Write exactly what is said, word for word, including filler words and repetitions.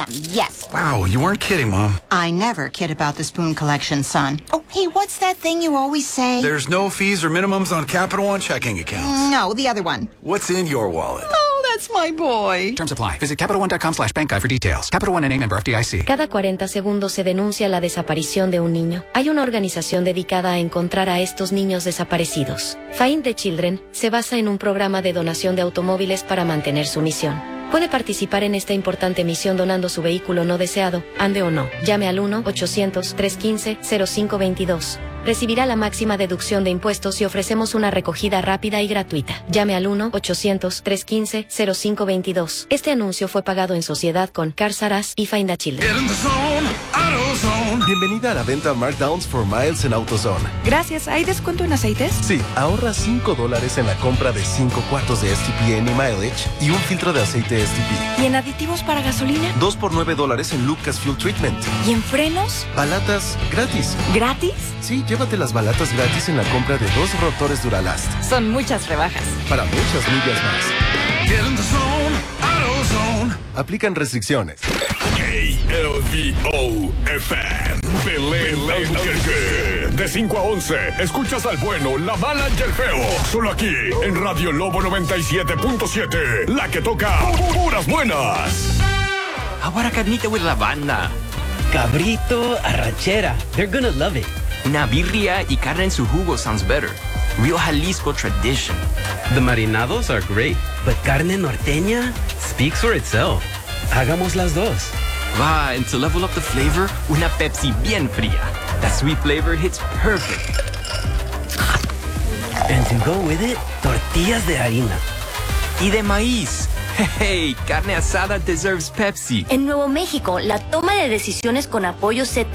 am, yes. Wow, you weren't kidding, Mom. I never kid about the spoon collection, son. Oh, hey, what's that thing you always say? There's no fees or minimums on Capital One checking accounts. No, the other one. What's in your wallet? Oh, that's my boy. Terms apply. Visit CapitalOne.com slash bank guide for details. Capital One N A member F D I C. Cada cuarenta segundos se denuncia la desaparición de un niño. Hay una organización dedicada a encontrar a estos niños desaparecidos. Find the Children se basa en un programa de donación de automóviles para mantener su misión. Puede participar en esta importante misión donando su vehículo no deseado, ande o no. Llame al uno ochocientos, trescientos quince, cero cinco veintidós. Recibirá la máxima deducción de impuestos y ofrecemos una recogida rápida y gratuita. Llame al uno ochocientos, trescientos quince, cero cinco veintidós. Este anuncio fue pagado en sociedad con Cars R Us y Find a Children. Bienvenida a la venta Markdowns for Miles en AutoZone. Gracias. ¿Hay descuento en aceites? Sí, ahorra cinco dólares en la compra de cinco cuartos de S T P Any Mileage y un filtro de aceite S T P. ¿Y en aditivos para gasolina? Dos por nueve dólares en Lucas Fuel Treatment. ¿Y en frenos? Balatas gratis. ¿Gratis? Sí, llévate las balatas gratis en la compra de dos rotores Duralast. Son muchas rebajas. Para muchas millas más. Get in the zone, AutoZone. Aplican restricciones. K L V O F M, Belén, Albuquerque. De cinco a once, escuchas al bueno, la mala y el feo. Solo aquí, en Radio Lobo noventa y siete punto siete. La que toca puras buenas. Ahora carnita with la banda. Cabrito, arrachera. They're gonna love it. Una birria y carne en su jugo sounds better. Real Jalisco tradition. The marinados are great, but carne norteña speaks for itself. Hagamos las dos. Va, and to level up the flavor, una Pepsi bien fría. That sweet flavor hits perfect. And to go with it, tortillas de harina. Y de maíz. Hey, carne asada deserves Pepsi. En Nuevo México, la toma de decisiones con apoyo se